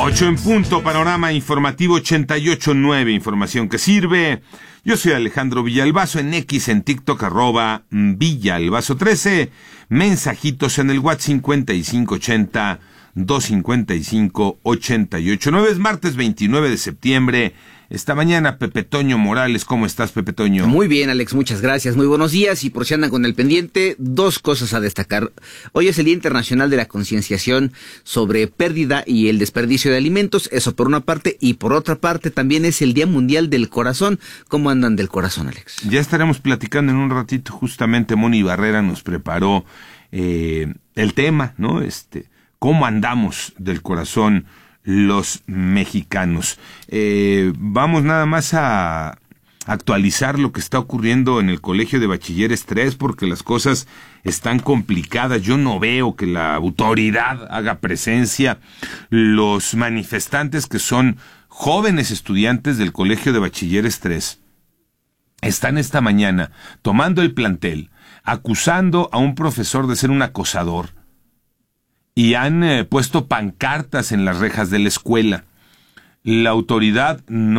8 en punto, panorama informativo 88.9, información que sirve. Yo soy Alejandro Villalbazo, en X, en TikTok, @Villalbazo13. Mensajitos en el WhatsApp 5580-255-889. Es martes 29 de septiembre. Esta mañana, Pepe Toño Morales. ¿Cómo estás, Pepe Toño? Muy bien, Alex, muchas gracias. Muy buenos días. Y por si andan con el pendiente, dos cosas a destacar. Hoy es el Día Internacional de la Concienciación sobre pérdida y el desperdicio de alimentos. Eso por una parte. Y por otra parte, también es el Día Mundial del Corazón. ¿Cómo andan del corazón, Alex? Ya estaremos platicando en un ratito. Justamente Moni Barrera nos preparó el tema, ¿no? ¿Cómo andamos del corazón los mexicanos? Vamos nada más a actualizar lo que está ocurriendo en el Colegio de Bachilleres 3, porque las cosas están complicadas. Yo no veo que la autoridad haga presencia. Los manifestantes, que son jóvenes estudiantes del Colegio de Bachilleres 3, están esta mañana tomando el plantel, acusando a un profesor de ser un acosador, y han puesto pancartas en las rejas de la escuela. La autoridad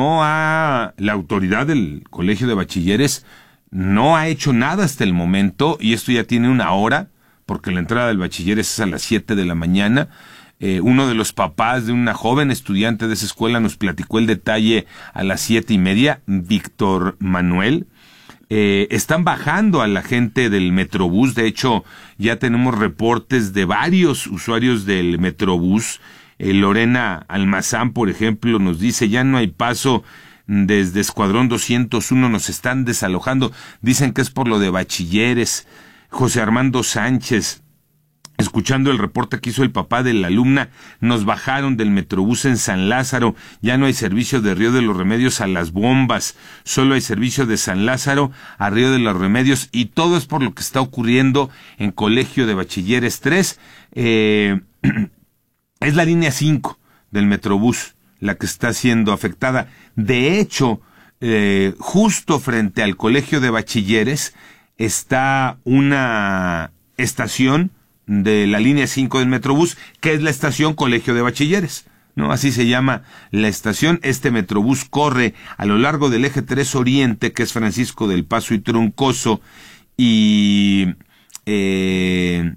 del Colegio de Bachilleres no ha hecho nada hasta el momento, y esto ya tiene una hora, porque la entrada del bachilleres es a las 7 de la mañana. Uno de los papás de una joven estudiante de esa escuela nos platicó el detalle a las 7:30, Víctor Manuel. Están bajando a la gente del Metrobús. De hecho, ya tenemos reportes de varios usuarios del Metrobús. Lorena Almazán, por ejemplo, nos dice: ya no hay paso desde Escuadrón 201, nos están desalojando. Dicen que es por lo de Bachilleres. José Armando Sánchez: escuchando el reporte que hizo el papá de la alumna, nos bajaron del Metrobús en San Lázaro, ya no hay servicio de Río de los Remedios a Las Bombas, solo hay servicio de San Lázaro a Río de los Remedios, y todo es por lo que está ocurriendo en Colegio de Bachilleres 3. Es la línea 5 del Metrobús la que está siendo afectada. De hecho, justo frente al Colegio de Bachilleres está una estación de la línea 5 del Metrobús, que es la estación Colegio de Bachilleres, ¿no? Así se llama la estación. Este Metrobús corre a lo largo del eje 3 Oriente, que es Francisco del Paso y Troncoso, y se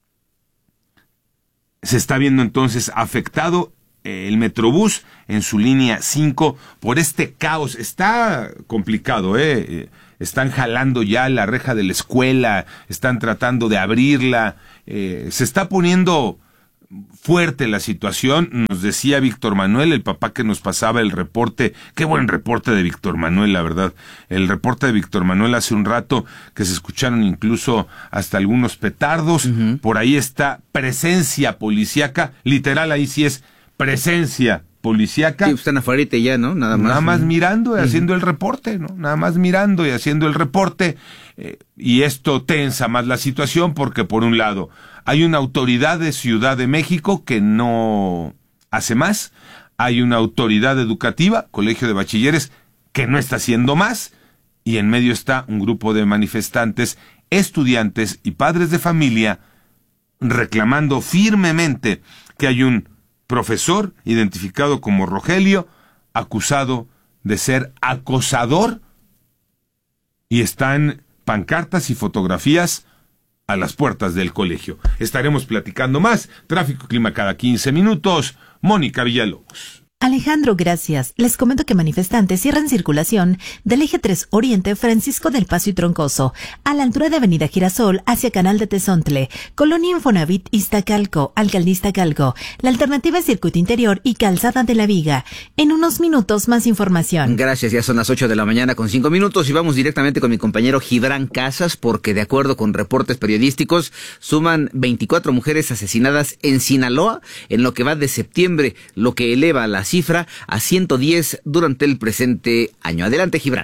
está viendo entonces afectado el Metrobús en su línea 5 por este caos. Está complicado, están jalando ya la reja de la escuela, están tratando de abrirla. Se está poniendo fuerte la situación. Nos decía Víctor Manuel, el papá que nos pasaba el reporte. Qué buen reporte de Víctor Manuel, la verdad. El reporte de Víctor Manuel hace un rato, que se escucharon incluso hasta algunos petardos. Uh-huh. Por ahí está presencia policíaca, literal, ahí sí es presencia policíaca. Sí, están afuera ya, ¿no? Nada más mirando y haciendo el reporte, ¿no? Nada más mirando y haciendo el reporte. Y esto tensa más la situación, porque por un lado hay una autoridad de Ciudad de México que no hace más, hay una autoridad educativa, Colegio de Bachilleres, que no está haciendo más, y en medio está un grupo de manifestantes, estudiantes y padres de familia reclamando firmemente que hay un profesor identificado como Rogelio, acusado de ser acosador, y están pancartas y fotografías a las puertas del colegio. Estaremos platicando más. Tráfico y clima cada 15 minutos. Mónica Villalobos. Alejandro, gracias. Les comento que manifestantes cierran circulación del eje 3 Oriente, Francisco del Paso y Troncoso, a la altura de Avenida Girasol hacia Canal de Tezontle, Colonia Infonavit Iztacalco, Alcaldía Iztacalco. La alternativa es Circuito Interior y Calzada de la Viga. En unos minutos más información. Gracias, ya son las 8 de la mañana con 5 minutos y vamos directamente con mi compañero Gibran Casas, porque de acuerdo con reportes periodísticos, suman 24 mujeres asesinadas en Sinaloa en lo que va de septiembre, lo que eleva la cifra a 110 durante el presente año. Adelante, Gibran.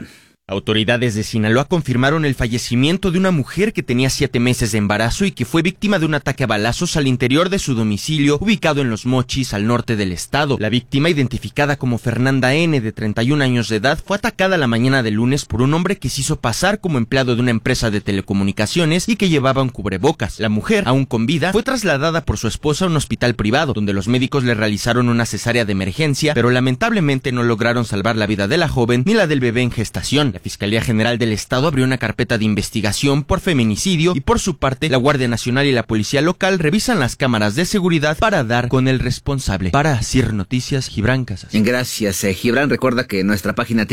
Autoridades de Sinaloa confirmaron el fallecimiento de una mujer que tenía 7 meses de embarazo y que fue víctima de un ataque a balazos al interior de su domicilio, ubicado en Los Mochis, al norte del estado. La víctima, identificada como Fernanda N., de 31 años de edad, fue atacada la mañana del lunes por un hombre que se hizo pasar como empleado de una empresa de telecomunicaciones y que llevaba un cubrebocas. La mujer, aún con vida, fue trasladada por su esposa a un hospital privado, donde los médicos le realizaron una cesárea de emergencia, pero lamentablemente no lograron salvar la vida de la joven ni la del bebé en gestación. La Fiscalía General del Estado abrió una carpeta de investigación por feminicidio y, por su parte, la Guardia Nacional y la Policía Local revisan las cámaras de seguridad para dar con el responsable. Para CIR Noticias, Gibran Casas. Gracias, Gibran. Recuerda que en nuestra página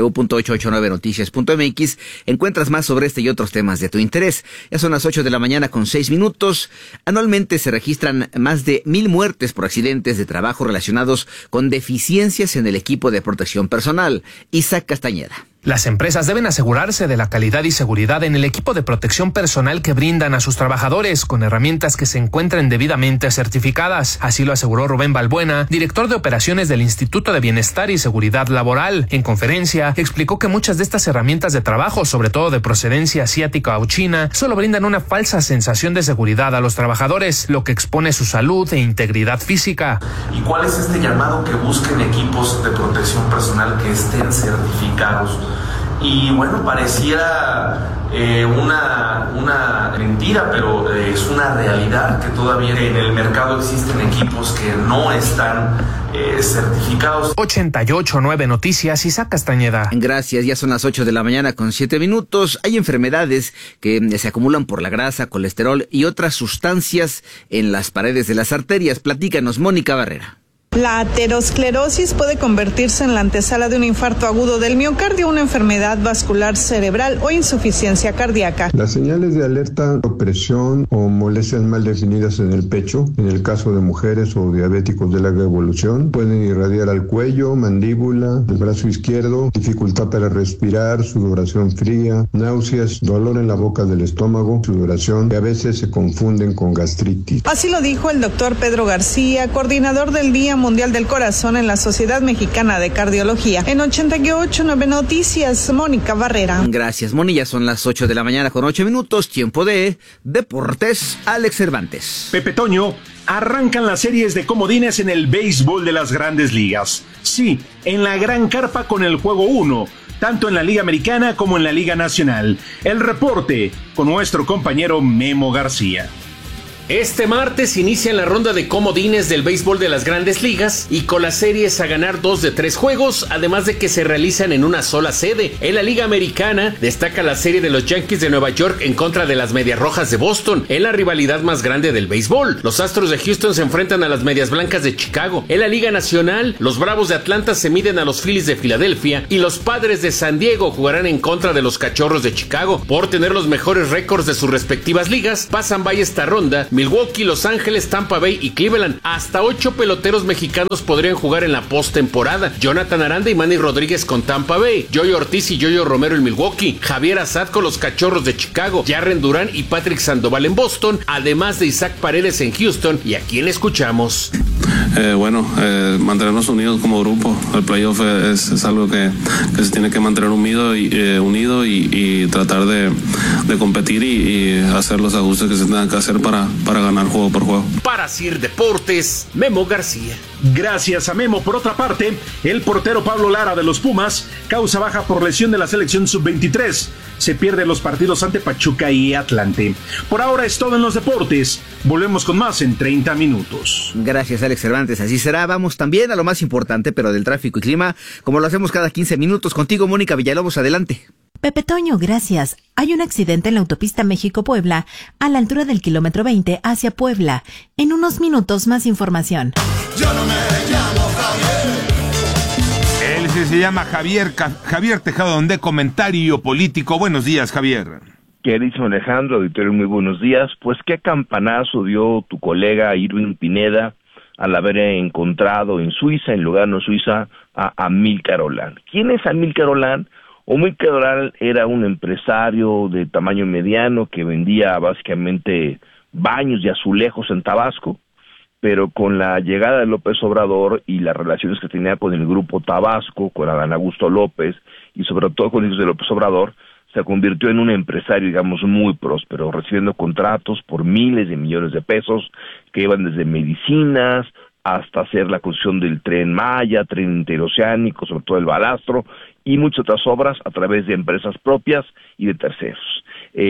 www.889noticias.mx encuentras más sobre este y otros temas de tu interés. Ya son las 8 de la mañana con 6 minutos. Anualmente se registran más de 1,000 muertes por accidentes de trabajo relacionados con deficiencias en el equipo de protección personal. Isaac Castañeda. Las empresas deben asegurarse de la calidad y seguridad en el equipo de protección personal que brindan a sus trabajadores con herramientas que se encuentren debidamente certificadas. Así lo aseguró Rubén Balbuena, director de operaciones del Instituto de Bienestar y Seguridad Laboral. En conferencia, explicó que muchas de estas herramientas de trabajo, sobre todo de procedencia asiática o china, solo brindan una falsa sensación de seguridad a los trabajadores, lo que expone su salud e integridad física. ¿Y cuál es este llamado? Que busquen equipos de protección personal que estén certificados. Y bueno, pareciera una mentira, pero es una realidad que todavía en el mercado existen equipos que no están certificados. 88.9 Noticias, Isaac Castañeda. Gracias, ya son las 8 de la mañana con 7 minutos. Hay enfermedades que se acumulan por la grasa, colesterol y otras sustancias en las paredes de las arterias. Platícanos, Mónica Barrera. La aterosclerosis puede convertirse en la antesala de un infarto agudo del miocardio, una enfermedad vascular cerebral o insuficiencia cardíaca. Las señales de alerta, opresión o molestias mal definidas en el pecho, en el caso de mujeres o diabéticos de larga evolución, pueden irradiar al cuello, mandíbula, el brazo izquierdo, dificultad para respirar, sudoración fría, náuseas, dolor en la boca del estómago, sudoración, que a veces se confunden con gastritis. Así lo dijo el doctor Pedro García, coordinador del Día Mundial del Corazón en la Sociedad Mexicana de Cardiología. En 88.9 Noticias, Mónica Barrera. Gracias, Moni. Ya son las 8 de la mañana con 8 minutos. Tiempo de Deportes. Alex Cervantes. Pepe Toño, arrancan las series de comodines en el béisbol de las Grandes Ligas. Sí, en la Gran Carpa con el Juego 1, tanto en la Liga Americana como en la Liga Nacional. El reporte con nuestro compañero Memo García. Este martes inicia la ronda de comodines del béisbol de las Grandes Ligas y con las series a ganar 2 de 3 juegos, además de que se realizan en una sola sede. En la Liga Americana destaca la serie de los Yankees de Nueva York en contra de las Medias Rojas de Boston, en la rivalidad más grande del béisbol. Los Astros de Houston se enfrentan a las Medias Blancas de Chicago. En la Liga Nacional, los Bravos de Atlanta se miden a los Phillies de Filadelfia y los Padres de San Diego jugarán en contra de los Cachorros de Chicago. Por tener los mejores récords de sus respectivas ligas, pasan vaya esta ronda Milwaukee, Los Ángeles, Tampa Bay y Cleveland. Hasta 8 peloteros mexicanos podrían jugar en la postemporada. Jonathan Aranda y Manny Rodríguez con Tampa Bay, Yoyo Ortiz y Yoyo Romero en Milwaukee, Javier Assad con los Cachorros de Chicago, Jarren Durán y Patrick Sandoval en Boston, además de Isaac Paredes en Houston. ¿Y a quién escuchamos? Mantenernos unidos como grupo. El playoff es algo que se tiene que mantener unido y tratar de competir y hacer los ajustes que se tengan que hacer para ganar juego por juego. Para CIR Deportes, Memo García. Gracias a Memo. Por otra parte, el portero Pablo Lara de los Pumas causa baja por lesión de la selección sub-23. Se pierden los partidos ante Pachuca y Atlante. Por ahora es todo en los deportes. Volvemos con más en 30 minutos. Gracias, Alex Cervantes. Así será. Vamos también a lo más importante, pero del tráfico y clima, como lo hacemos cada 15 minutos. Contigo, Mónica Villalobos, adelante. Pepe Toño, gracias. Hay un accidente en la autopista México-Puebla, a la altura del kilómetro 20 hacia Puebla. En unos minutos más información. Yo no me llamo Javier. Él se llama Javier Tejado de Comentario Político. Buenos días, Javier. Queridísimo Alejandro, auditorio, muy buenos días. Pues qué campanazo dio tu colega Irving Pineda al haber encontrado en Suiza, en Lugano, Suiza, a Amílcar Olán. ¿Quién es Amílcar Olán? Amílcar Olán era un empresario de tamaño mediano que vendía básicamente baños y azulejos en Tabasco, pero con la llegada de López Obrador y las relaciones que tenía con el Grupo Tabasco, con Adán Augusto López y sobre todo con hijos de López Obrador, se convirtió en un empresario, digamos, muy próspero, recibiendo contratos por miles de millones de pesos que iban desde medicinas hasta hacer la construcción del Tren Maya, Tren Interoceánico, sobre todo el Balastro, y muchas otras obras a través de empresas propias y de terceros.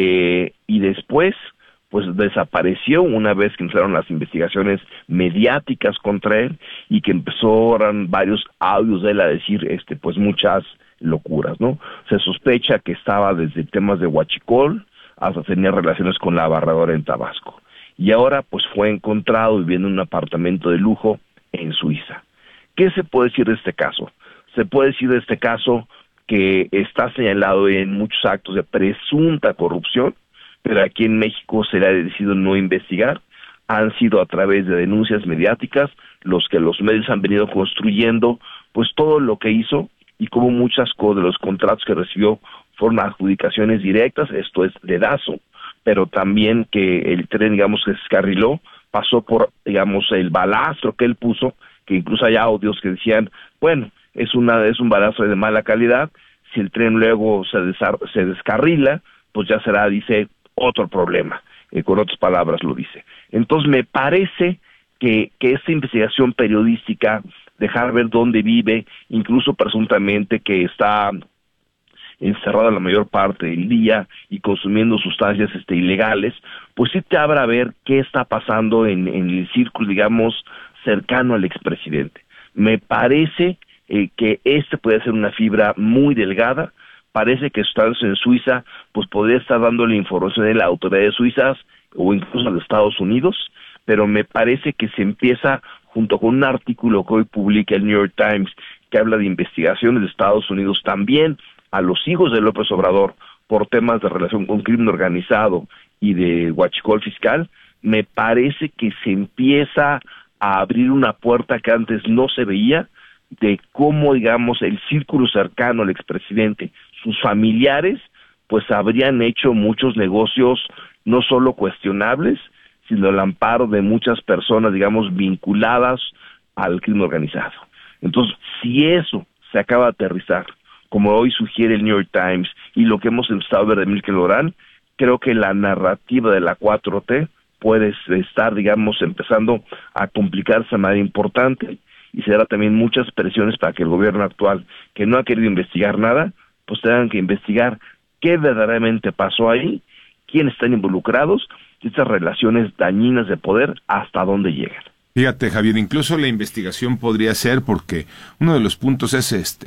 Y después, pues desapareció una vez que empezaron las investigaciones mediáticas contra él y que empezaron varios audios de él a decir, pues muchas locuras, ¿no? Se sospecha que estaba desde temas de huachicol hasta tenía relaciones con la barradora en Tabasco. Y ahora, pues fue encontrado viviendo en un apartamento de lujo en Suiza. ¿Qué se puede decir de este caso? Se puede decir de este caso que está señalado en muchos actos de presunta corrupción, pero aquí en México se le ha decidido no investigar. Han sido a través de denuncias mediáticas los que los medios han venido construyendo, pues todo lo que hizo y como muchas de los contratos que recibió fueron adjudicaciones directas, esto es dedazo, pero también que el tren, digamos, que se descarriló, pasó por, digamos, el balastro que él puso, que incluso hay audios que decían, bueno, es un balastro de mala calidad, si el tren luego se descarrila, pues ya será, dice, otro problema, con otras palabras lo dice. Entonces me parece que esta investigación periodística, dejar ver dónde vive, incluso presuntamente que está encerrada la mayor parte del día y consumiendo sustancias ilegales, pues sí te abre a ver qué está pasando en el círculo, digamos, cercano al expresidente. Me parece que puede ser una fibra muy delgada. Parece que estando en Suiza, pues podría estar dándole información de las autoridades suizas o incluso a los Estados Unidos, pero me parece que se empieza, junto con un artículo que hoy publica el New York Times, que habla de investigaciones de Estados Unidos también a los hijos de López Obrador por temas de relación con crimen organizado y de huachicol fiscal. Me parece que se empieza a abrir una puerta que antes no se veía, de cómo, digamos, el círculo cercano al expresidente, sus familiares, pues habrían hecho muchos negocios no solo cuestionables, sino al amparo de muchas personas, digamos, vinculadas al crimen organizado. Entonces, si eso se acaba de aterrizar, como hoy sugiere el New York Times, y lo que hemos empezado a ver de Milken Lorán, creo que la narrativa de la 4T puede estar, digamos, empezando a complicarse de manera importante, y se dará también muchas presiones para que el gobierno actual, que no ha querido investigar nada, pues tengan que investigar qué verdaderamente pasó ahí, quiénes están involucrados, y estas relaciones dañinas de poder, hasta dónde llegan. Fíjate, Javier, incluso la investigación podría ser, porque uno de los puntos es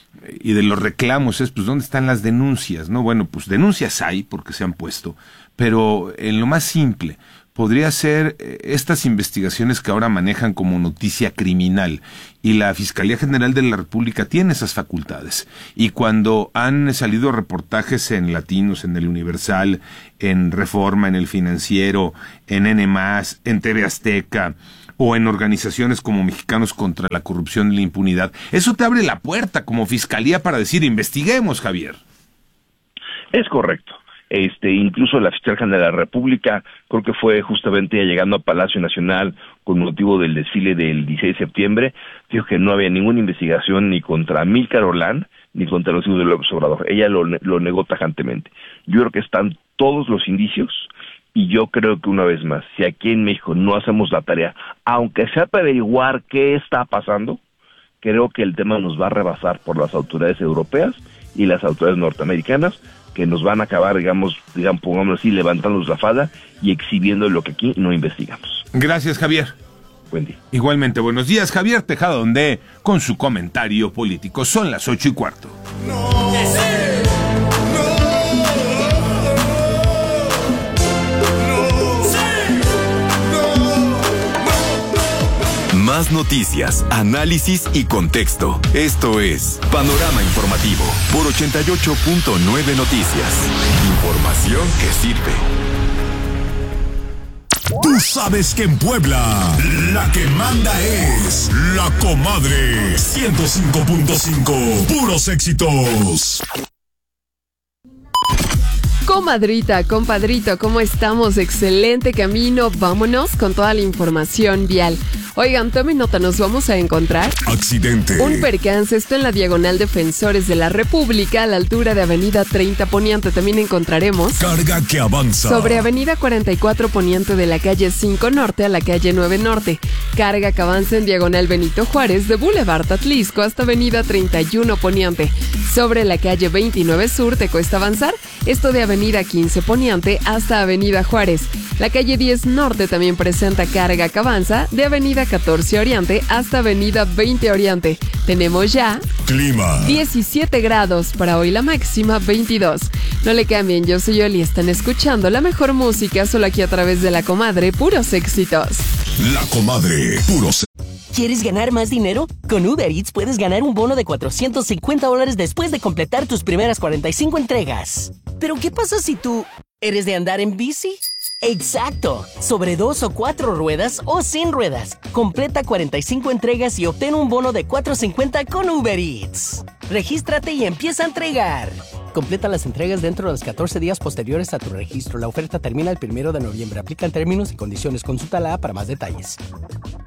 y de los reclamos es, pues, ¿dónde están las denuncias? No, bueno, pues denuncias hay, porque se han puesto, pero en lo más simple, podría ser estas investigaciones que ahora manejan como noticia criminal, y la Fiscalía General de la República tiene esas facultades, y cuando han salido reportajes en Latinos, en El Universal, en Reforma, en El Financiero, en N+, en TV Azteca, o en organizaciones como Mexicanos contra la Corrupción y la Impunidad, eso te abre la puerta como Fiscalía para decir, investiguemos, Javier. Es correcto. Incluso la Fiscalía General de la República, creo que fue justamente llegando a Palacio Nacional con motivo del desfile del 16 de septiembre, dijo que no había ninguna investigación ni contra Amílcar Olán ni contra los hijos de López Obrador. Ella lo negó tajantemente. Yo creo que están todos los indicios, y yo creo que una vez más, si aquí en México no hacemos la tarea, aunque sea para averiguar qué está pasando, creo que el tema nos va a rebasar por las autoridades europeas y las autoridades norteamericanas, que nos van a acabar, digamos, pongámoslo así, levantándonos la falda y exhibiendo lo que aquí no investigamos. Gracias, Javier. Buen día. Igualmente, buenos días, Javier Tejada Ondé, con su comentario político. Son las 8:15. Más noticias, análisis y contexto. Esto es Panorama Informativo por 88.9 Noticias. Información que sirve. Tú sabes que en Puebla la que manda es La Comadre 105.5. Puros éxitos. Comadrita, compadrito, ¿cómo estamos? Excelente camino. Vámonos con toda la información vial. Oigan, tomen nota, nos vamos a encontrar accidente. un percance, esto en la diagonal Defensores de la República, a la altura de Avenida 30 Poniente. También encontraremos carga que avanza sobre Avenida 44 Poniente, de la calle 5 Norte a la calle 9 Norte. Carga que avanza en diagonal Benito Juárez, de Boulevard Atlisco hasta Avenida 31 Poniente. Sobre la calle 29 Sur te cuesta avanzar, esto de Avenida 15 Poniente hasta Avenida Juárez. La calle 10 Norte también presenta carga que avanza de Avenida 14 Oriente hasta Avenida 20 Oriente. Tenemos ya clima 17 grados, para hoy la máxima 22. No le cambien, yo soy Oli, están escuchando la mejor música solo aquí a través de La Comadre, puros éxitos. La Comadre, puros. ¿Quieres ganar más dinero? Con Uber Eats puedes ganar un bono de $450 después de completar tus primeras 45 entregas. ¿Pero qué pasa si tú eres de andar en bici? ¡Exacto! Sobre 2 o 4 ruedas o sin ruedas. Completa 45 entregas y obtén un bono de $450 con Uber Eats. Regístrate y empieza a entregar. Completa las entregas dentro de los 14 días posteriores a tu registro. La oferta termina el 1 de noviembre. Aplican términos y condiciones. Consulta la app para más detalles.